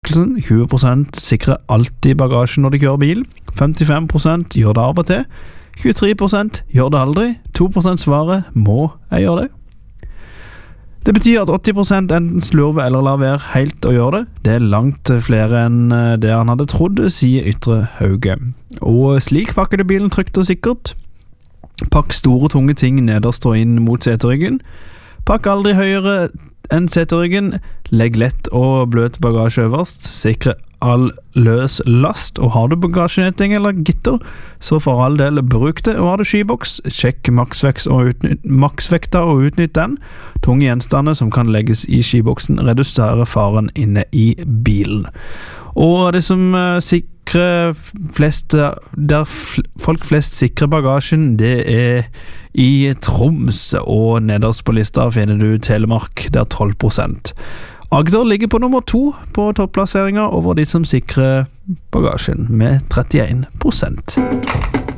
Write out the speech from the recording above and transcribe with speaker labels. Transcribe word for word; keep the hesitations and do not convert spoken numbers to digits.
Speaker 1: undersøkelsen. tjue prosent sikrer alltid bagasjen når de kjører bil. femtifem prosent gjør det av og til. tjuetre prosent gjør det aldri. to prosent svaret må jeg gjøre det. Det betyr at åtti prosent enten slurver eller lar være helt å gjøre det. Det er langt flere enn det han hadde trodd, sier Ytre Hauge. Og slik pakker du bilen trygt og sikkert. Pakk store, tunge ting nederst og inn mot seteryggen. Pakk aldri høyere enn seteryggen. Legg lett og bløt bagasje øverst. Sikre all løs last, og har du bagasjenetting eller gitter, så for all del bruk det. Og har du skyboks, sjekk maksvekta og, utnytt, maksvekta og utnytt den. Tunge gjenstander som kan legges i skiboksen reduserer faren inne i bilen. Og det som uh, sikrer flest, der fl folk flest sikrer bagasjen, det er i Troms, og nederst på lista finner du Telemark, der tolv prosent. Agder ligger på nummer to på topplasseringer over de som sikrer bagasjen, med trettien prosent.